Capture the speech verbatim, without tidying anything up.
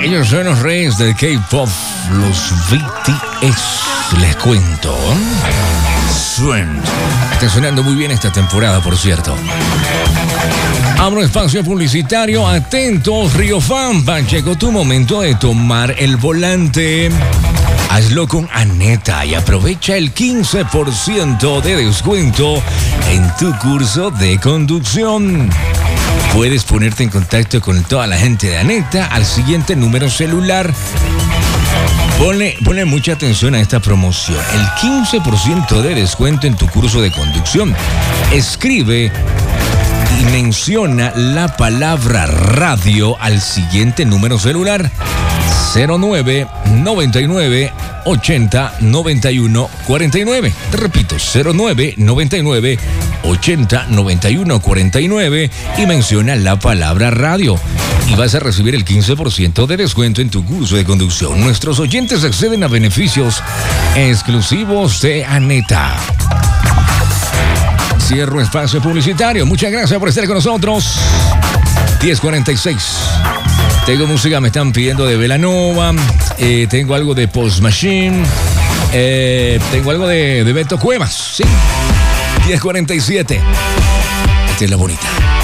Ellos son los reyes del K-pop, los B T S. Les cuento. Suena. Está sonando muy bien esta temporada, por cierto. Abro espacio publicitario. Atentos, Río Famba. Llegó tu momento de tomar el volante. Hazlo con Aneta y aprovecha el quince por ciento de descuento en tu curso de conducción. Puedes ponerte en contacto con toda la gente de Aneta al siguiente número celular. Ponle, ponle mucha atención a esta promoción. El quince por ciento de descuento en tu curso de conducción. Escribe y menciona la palabra radio al siguiente número celular. cero nueve noventa y nueve ochenta noventa y uno cuarenta y nueve. Te repito, cero nueve noventa y nueve ochenta noventa y uno cuarenta y nueve y menciona la palabra radio. Y vas a recibir el quince por ciento de descuento en tu curso de conducción. Nuestros oyentes acceden a beneficios exclusivos de Aneta. Cierro espacio publicitario. Muchas gracias por estar con nosotros. diez cuarenta y seis. Tengo música, me están pidiendo de Belanova. Eh, tengo algo de Post Machine. Eh, tengo algo de, de Beto Cuevas. Sí. diez cuarenta y siete. Esta es la bonita.